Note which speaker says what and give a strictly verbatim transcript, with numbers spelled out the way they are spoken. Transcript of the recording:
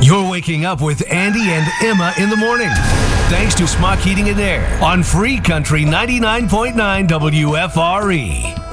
Speaker 1: You're waking up with Andy and Emma in the morning. Thanks to Smock Heating and Air on Free Country ninety-nine point nine W F R E.